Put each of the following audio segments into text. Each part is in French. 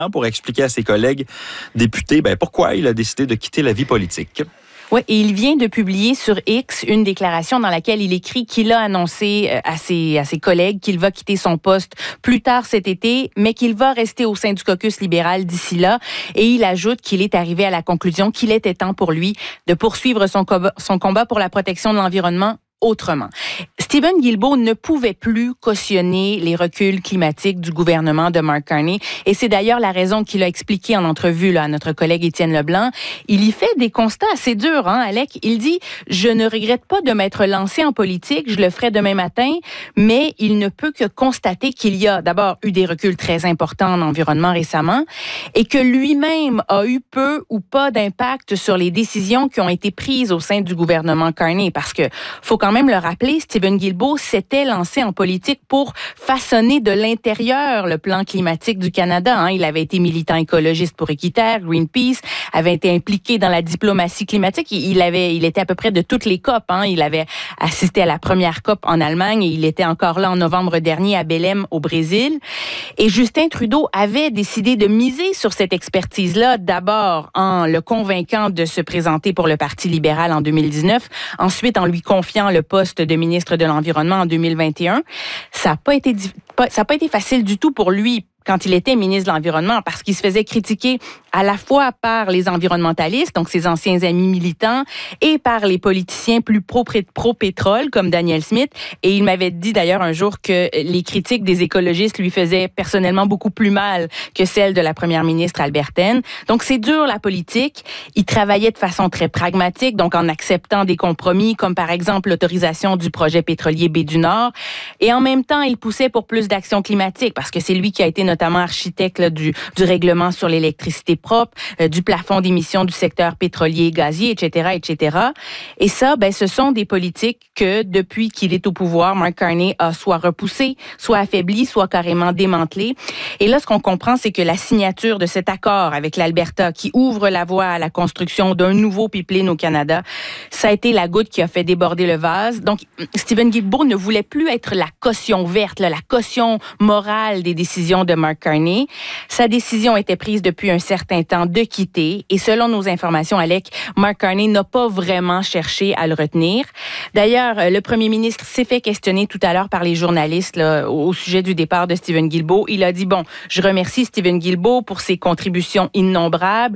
pour expliquer à ses collègues députés pourquoi il a décidé de quitter la vie politique. Oui, et il vient de publier sur X une déclaration dans laquelle il écrit qu'il a annoncé à ses collègues qu'il va quitter son poste plus tard cet été, mais qu'il va rester au sein du caucus libéral d'ici là. Et il ajoute qu'il est arrivé à la conclusion qu'il était temps pour lui de poursuivre son combat pour la protection de l'environnement autrement. Stephen Guilbeault ne pouvait plus cautionner les reculs climatiques du gouvernement de Mark Carney. Et c'est d'ailleurs la raison qu'il a expliqué en entrevue à notre collègue Étienne Leblanc. Il y fait des constats assez durs, Alec. Il dit « Je ne regrette pas de m'être lancé en politique, je le ferai demain matin, mais il ne peut que constater qu'il y a d'abord eu des reculs très importants en environnement récemment et que lui-même a eu peu ou pas d'impact sur les décisions qui ont été prises au sein du gouvernement Carney. Parce que faut quand même le rappeler, Stephen Guilbeault s'était lancé en politique pour façonner de l'intérieur le plan climatique du Canada. Il avait été militant écologiste pour Équiterre, Greenpeace, avait été impliqué dans la diplomatie climatique. Il était à peu près de toutes les COP. Il avait assisté à la première COP en Allemagne et il était encore là en novembre dernier à Belém, au Brésil. Et Justin Trudeau avait décidé de miser sur cette expertise-là, d'abord en le convainquant de se présenter pour le Parti libéral en 2019, ensuite en lui confiant le poste de ministre de l'Environnement en 2021. Ça n'a pas été facile du tout pour lui quand il était ministre de l'Environnement, parce qu'il se faisait critiquer à la fois par les environnementalistes, donc ses anciens amis militants, et par les politiciens plus pro-pétrole, comme Daniel Smith. Et il m'avait dit d'ailleurs un jour que les critiques des écologistes lui faisaient personnellement beaucoup plus mal que celles de la première ministre albertaine. Donc c'est dur, la politique. Il travaillait de façon très pragmatique, donc en acceptant des compromis, comme par exemple l'autorisation du projet pétrolier Baie du Nord. Et en même temps, il poussait pour plus d'action climatique, parce que c'est lui qui a été notamment architecte du règlement sur l'électricité propre, du plafond d'émissions du secteur pétrolier et gazier, etc., etc. Et ça, ce sont des politiques que, depuis qu'il est au pouvoir, Mark Carney a soit repoussé, soit affaibli, soit carrément démantelé. Et là, ce qu'on comprend, c'est que la signature de cet accord avec l'Alberta, qui ouvre la voie à la construction d'un nouveau pipeline au Canada, ça a été la goutte qui a fait déborder le vase. Donc, Stephen Guilbeault ne voulait plus être la caution verte, la caution morale des décisions de Mark Carney. Sa décision était prise depuis un certain temps de quitter et selon nos informations, Alec, Mark Carney n'a pas vraiment cherché à le retenir. D'ailleurs, le premier ministre s'est fait questionner tout à l'heure par les journalistes au sujet du départ de Stephen Guilbeault. Il a dit, je remercie Stephen Guilbeault pour ses contributions innombrables.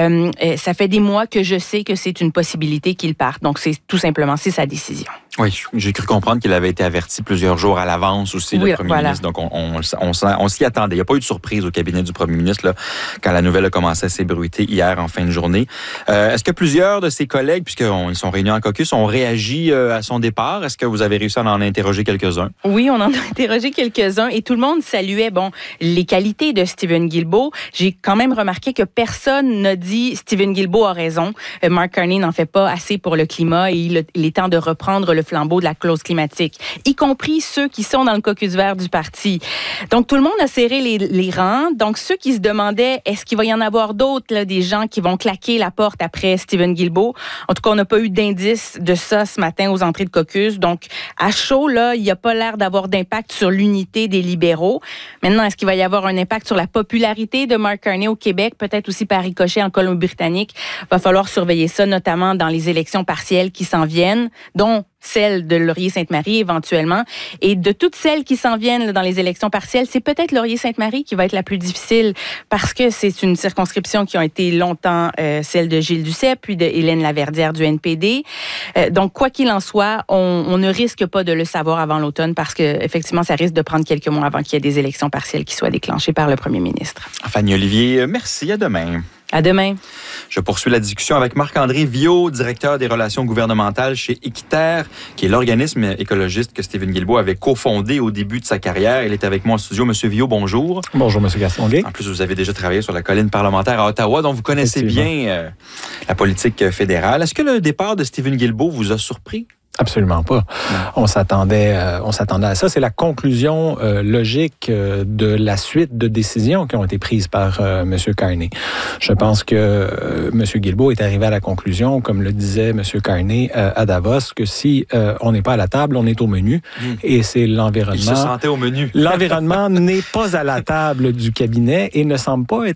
Ça fait des mois que je sais que c'est une possibilité qu'il parte. Donc, c'est sa décision. Oui, j'ai cru comprendre qu'il avait été averti plusieurs jours à l'avance aussi, le premier ministre. Donc, on s'y attendait. Il n'y a pas eu de surprise au cabinet du premier ministre quand la nouvelle a commencé à s'ébruiter hier en fin de journée. Est-ce que plusieurs de ses collègues, puisqu'ils sont réunis en caucus, ont réagi à son départ? Est-ce que vous avez réussi à en interroger quelques-uns? Oui, on en a interrogé quelques-uns et tout le monde saluait les qualités de Stephen Guilbeault. J'ai quand même remarqué que personne n'a dit Stephen Guilbeault a raison. Mark Carney n'en fait pas assez pour le climat et il est temps de reprendre le flambeau de la clause climatique, y compris ceux qui sont dans le caucus vert du parti. Donc, tout le monde a serré les rangs. Donc, ceux qui se demandaient, est-ce qu'il va y en avoir d'autres, des gens qui vont claquer la porte après Stephen Guilbeault? En tout cas, on n'a pas eu d'indice de ça ce matin aux entrées de caucus. Donc, à chaud, il n'y a pas l'air d'avoir d'impact sur l'unité des libéraux. Maintenant, est-ce qu'il va y avoir un impact sur la popularité de Mark Carney au Québec? Peut-être aussi par ricochet en Colombie-Britannique. Va falloir surveiller ça, notamment dans les élections partielles qui s'en viennent, dont celle de Laurier-Sainte-Marie éventuellement. Et de toutes celles qui s'en viennent dans les élections partielles, c'est peut-être Laurier-Sainte-Marie qui va être la plus difficile parce que c'est une circonscription qui a été longtemps celle de Gilles Duceppe, puis de Hélène Laverdière du NPD. Donc, quoi qu'il en soit, on ne risque pas de le savoir avant l'automne parce que effectivement, ça risque de prendre quelques mois avant qu'il y ait des élections partielles qui soient déclenchées par le premier ministre. Fanny Olivier, merci. À demain. À demain. Je poursuis la discussion avec Marc-André Viault, directeur des relations gouvernementales chez Équiterre, qui est l'organisme écologiste que Stephen Guilbeault avait cofondé au début de sa carrière. Il est avec moi en studio. Monsieur Viault, bonjour. Bonjour, Monsieur Gaston-Gay. En plus, vous avez déjà travaillé sur la colline parlementaire à Ottawa, donc vous connaissez bien la politique fédérale. Est-ce que le départ de Stephen Guilbeault vous a surpris? Absolument pas. On s'attendait à ça. C'est la conclusion logique de la suite de décisions qui ont été prises par M. Carney. Je pense que M. Guilbeault est arrivé à la conclusion, comme le disait M. Carney à Davos, que si on n'est pas à la table, on est au menu. Et c'est l'environnement. Il se sentait au menu. L'environnement n'est pas à la table du cabinet et ne semble pas être